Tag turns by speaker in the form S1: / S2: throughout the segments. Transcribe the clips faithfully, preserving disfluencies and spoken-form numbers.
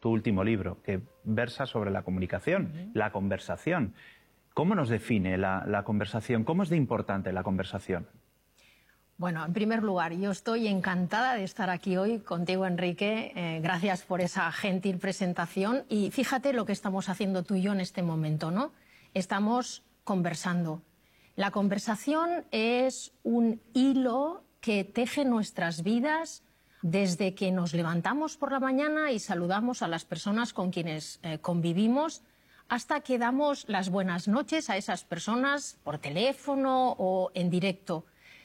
S1: tu último libro, que versa sobre la comunicación, uh-huh. la conversación. ¿Cómo nos define la, la conversación? ¿Cómo es de importante la conversación?
S2: Bueno, en primer lugar, yo estoy encantada de estar aquí hoy contigo, Enrique. Eh, gracias por esa gentil presentación. Y fíjate lo que estamos haciendo tú y yo en este momento, ¿no? Estamos conversando. La conversación es un hilo que teje nuestras vidas desde que nos levantamos por la mañana y saludamos a las personas con quienes eh, convivimos, hasta que damos las buenas noches a esas personas por teléfono o en directo.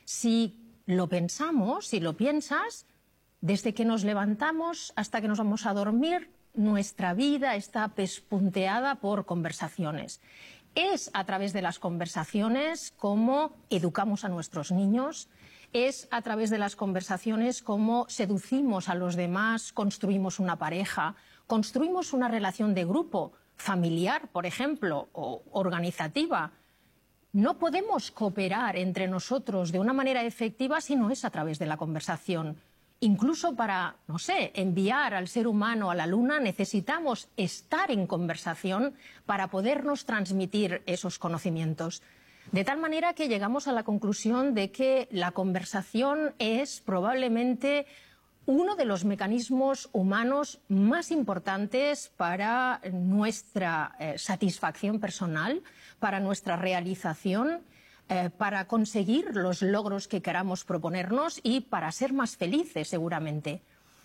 S2: Si lo pensamos, si lo piensas, desde que nos levantamos hasta que nos vamos a dormir, nuestra vida está pespunteada por conversaciones. Es a través de las conversaciones como educamos a nuestros niños, es a través de las conversaciones como seducimos a los demás, construimos una pareja, construimos una relación de grupo, familiar, por ejemplo, o organizativa. No podemos cooperar entre nosotros de una manera efectiva si no es a través de la conversación. Incluso para, no sé, enviar al ser humano a la Luna necesitamos estar en conversación para podernos transmitir esos conocimientos. De tal manera que llegamos a la conclusión de que la conversación es probablemente uno de los mecanismos humanos más importantes para nuestra eh, satisfacción personal, para nuestra realización, eh, para conseguir los logros que queramos proponernos y para ser más felices, seguramente.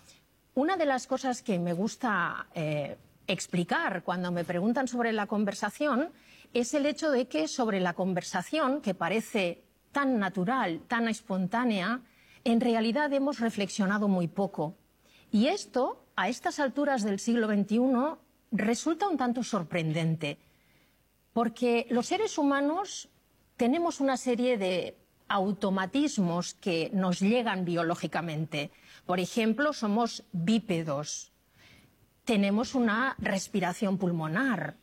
S2: Una de las cosas que me gusta eh, explicar cuando me preguntan sobre la conversación es el hecho de que sobre la conversación, que parece tan natural, tan espontánea, en realidad hemos reflexionado muy poco. Y esto, a estas alturas del siglo veintiuno, resulta un tanto sorprendente, porque los seres humanos tenemos una serie de automatismos que nos llegan biológicamente. Por ejemplo, somos bípedos, tenemos una respiración pulmonar.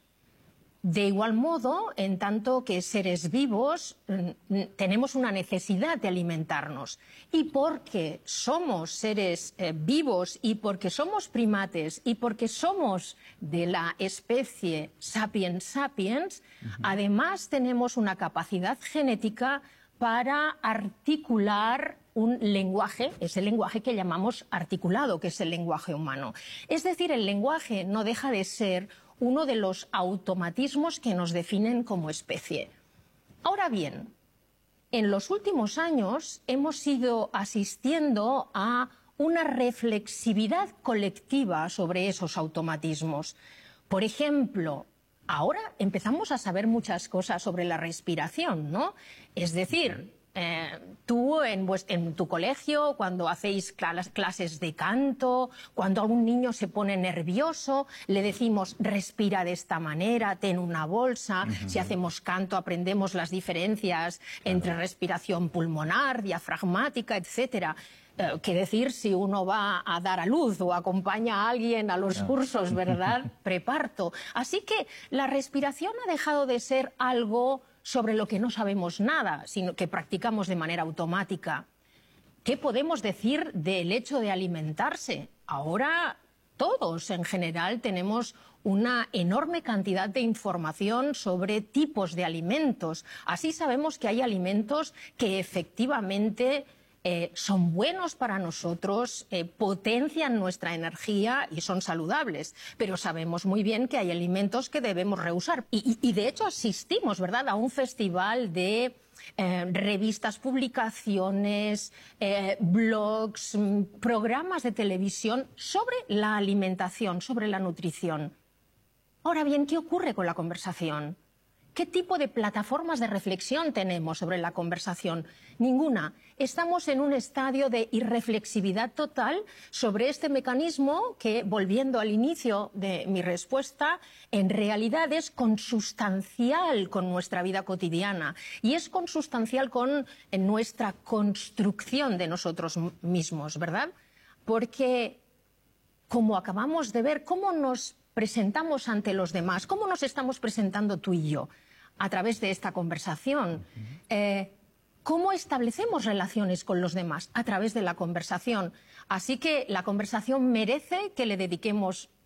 S2: De igual modo, en tanto que seres vivos, tenemos una necesidad de alimentarnos. Y porque somos seres eh, vivos y porque somos primates y porque somos de la especie sapiens sapiens, uh-huh. además tenemos una capacidad genética para articular un lenguaje, ese lenguaje que llamamos articulado, que es el lenguaje humano. Es decir, el lenguaje no deja de ser uno de los automatismos que nos definen como especie. Ahora bien, en los últimos años hemos ido asistiendo a una reflexividad colectiva sobre esos automatismos. Por ejemplo, ahora empezamos a saber muchas cosas sobre la respiración, ¿no? Es decir, Eh, tú en, en tu colegio, cuando hacéis clas clases de canto, cuando algún niño se pone nervioso, le decimos respira de esta manera, ten una bolsa. Uh-huh. Si hacemos canto aprendemos las diferencias claro. entre respiración pulmonar, diafragmática, etcétera. Eh, ¿Qué decir si uno va a dar a luz o acompaña a alguien a los claro. cursos, ¿verdad? Preparto. Así que la respiración ha dejado de ser algo sobre lo que no sabemos nada, sino que practicamos de manera automática. ¿Qué podemos decir del hecho de alimentarse? Ahora todos en general tenemos una enorme cantidad de información sobre tipos de alimentos. Así sabemos que hay alimentos que efectivamente eh, son buenos para nosotros, eh, potencian nuestra energía y son saludables. Pero sabemos muy bien que hay alimentos que debemos rehusar. Y, y, y de hecho asistimos, ¿verdad?, a un festival de eh, revistas, publicaciones, eh, blogs, programas de televisión sobre la alimentación, sobre la nutrición. Ahora bien, ¿qué ocurre con la conversación? ¿Qué tipo de plataformas de reflexión tenemos sobre la conversación? Ninguna. Estamos en un estadio de irreflexividad total sobre este mecanismo que, volviendo al inicio de mi respuesta, en realidad es consustancial con nuestra vida cotidiana y es consustancial con nuestra construcción de nosotros mismos, ¿verdad? Porque, como acabamos de ver, ¿cómo nos presentamos ante los demás? ¿Cómo nos estamos presentando tú y yo a través de esta conversación? Eh, ¿Cómo establecemos relaciones con los demás? A través de la conversación. Así que la conversación merece que le dediquemos